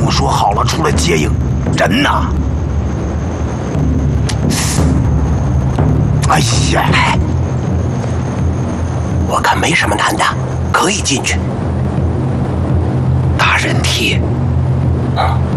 经说好了，出来接应。人呢？哎呀， 我看没什么难的，可以进去。 大人梯。